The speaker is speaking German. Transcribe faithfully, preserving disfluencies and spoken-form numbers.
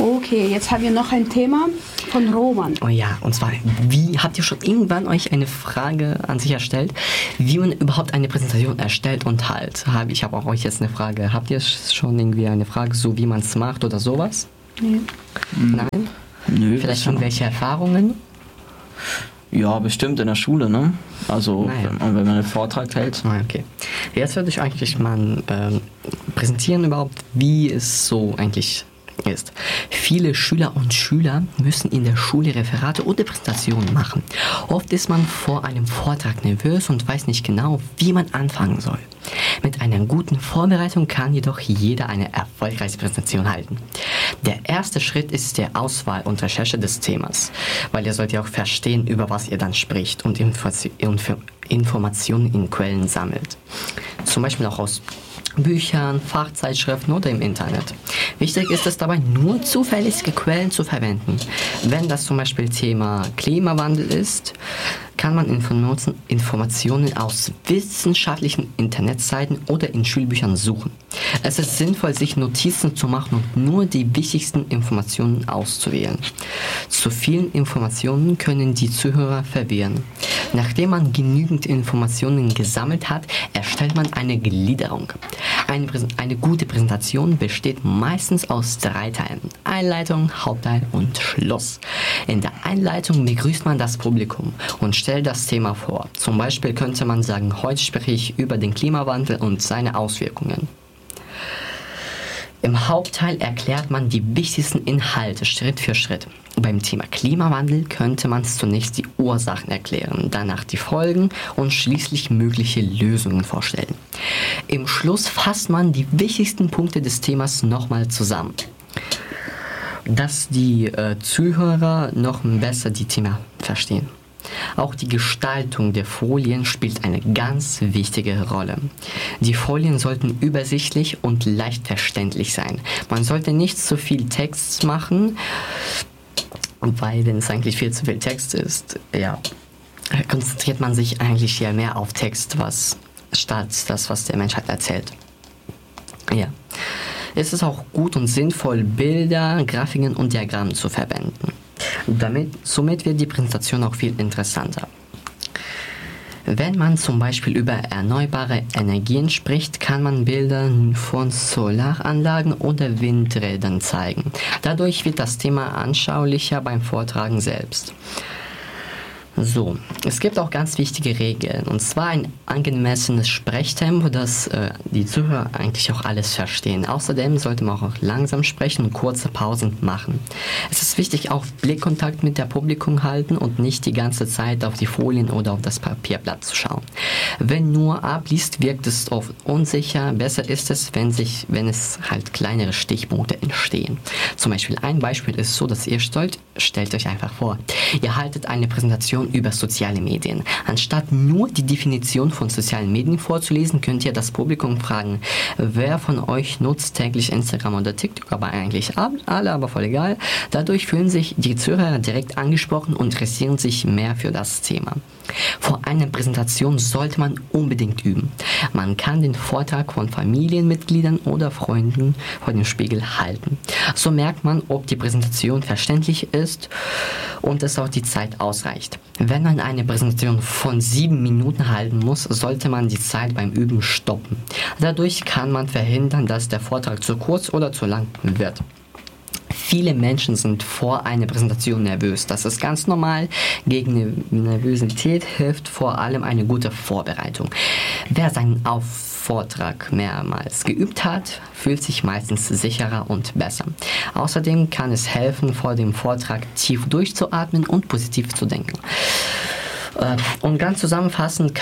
Okay, jetzt haben wir noch ein Thema von Roman. Oh ja, und zwar, wie habt ihr schon irgendwann euch eine Frage an sich erstellt, wie man überhaupt eine Präsentation erstellt und halt? Hab, ich habe auch euch jetzt eine Frage. Habt ihr schon irgendwie eine Frage, so wie man es macht oder sowas? Nee. Nein? Nö. Vielleicht irgendwelche Erfahrungen? Ja, bestimmt in der Schule, ne? Also, Naja. wenn, man, wenn man einen Vortrag hält. Ah, okay. Jetzt würde ich eigentlich mal ähm, präsentieren überhaupt, wie es so eigentlich ist. Viele Schüler und Schüler müssen in der Schule Referate oder Präsentationen machen. Oft ist man vor einem Vortrag nervös und weiß nicht genau, wie man anfangen soll. Mit einer guten Vorbereitung kann jedoch jeder eine erfolgreiche Präsentation halten. Der erste Schritt ist der Auswahl und Recherche des Themas, weil ihr sollt ja auch verstehen, über was ihr dann spricht und Info- Info- Informationen in Quellen sammelt. Zum Beispiel auch aus Büchern, Fachzeitschriften oder im Internet. Wichtig ist es dabei, nur zuverlässige Quellen zu verwenden. Wenn das zum Beispiel Thema Klimawandel ist, kann man Inform- Informationen aus wissenschaftlichen Internetseiten oder in Schulbüchern suchen. Es ist sinnvoll, sich Notizen zu machen und nur die wichtigsten Informationen auszuwählen. Zu vielen Informationen können die Zuhörer verwirren. Nachdem man genügend Informationen gesammelt hat, erstellt man eine Gliederung. Eine, Präs- eine gute Präsentation besteht meistens aus drei Teilen: Einleitung, Hauptteil und Schluss. In der Einleitung begrüßt man das Publikum und stellt das Thema vor. Zum Beispiel könnte man sagen, heute spreche ich über den Klimawandel und seine Auswirkungen. Im Hauptteil erklärt man die wichtigsten Inhalte Schritt für Schritt. Beim Thema Klimawandel könnte man zunächst die Ursachen erklären, danach die Folgen und schließlich mögliche Lösungen vorstellen. Im Schluss fasst man die wichtigsten Punkte des Themas nochmal zusammen, dass die äh, Zuhörer noch besser die Thema verstehen. Auch die Gestaltung der Folien spielt eine ganz wichtige Rolle. Die Folien sollten übersichtlich und leicht verständlich sein. Man sollte nicht zu viel Text machen, weil wenn es eigentlich viel zu viel Text ist, ja, konzentriert man sich eigentlich ja mehr auf Text, was statt das, was der Mensch halt erzählt. Ja. Es ist auch gut und sinnvoll, Bilder, Grafiken und Diagramme zu verwenden. Damit, somit wird die Präsentation auch viel interessanter. Wenn man zum Beispiel über erneuerbare Energien spricht, kann man Bilder von Solaranlagen oder Windrädern zeigen. Dadurch wird das Thema anschaulicher beim Vortragen selbst. So, es gibt auch ganz wichtige Regeln, und zwar ein angemessenes Sprechtempo, dass äh, die Zuhörer eigentlich auch alles verstehen. Außerdem sollte man auch langsam sprechen und kurze Pausen machen. Es ist wichtig, auch Blickkontakt mit der Publikum halten und nicht die ganze Zeit auf die Folien oder auf das Papierblatt zu schauen. Wenn nur abliest, wirkt es oft unsicher. Besser ist es, wenn, sich, wenn es halt kleinere Stichpunkte entstehen. Zum Beispiel ein Beispiel ist so, dass ihr stellt, stellt euch einfach vor, ihr haltet eine Präsentation über soziale Medien. Anstatt nur die Definition von sozialen Medien vorzulesen, könnt ihr das Publikum fragen, wer von euch nutzt täglich Instagram oder TikTok, aber eigentlich alle, aber voll egal. Dadurch fühlen sich die Zuhörer direkt angesprochen und interessieren sich mehr für das Thema. Vor einer Präsentation sollte man unbedingt üben. Man kann den Vortrag von Familienmitgliedern oder Freunden vor dem Spiegel halten. So merkt man, ob die Präsentation verständlich ist und es auch die Zeit ausreicht. Wenn man eine Präsentation von sieben Minuten halten muss, sollte man die Zeit beim Üben stoppen. Dadurch kann man verhindern, dass der Vortrag zu kurz oder zu lang wird. Viele Menschen sind vor einer Präsentation nervös. Das ist ganz normal. Gegen Nervosität hilft vor allem eine gute Vorbereitung. Wer seinen Auf Vortrag mehrmals geübt hat, fühlt sich meistens sicherer und besser. Außerdem kann es helfen, vor dem Vortrag tief durchzuatmen und positiv zu denken. Und ganz zusammenfassend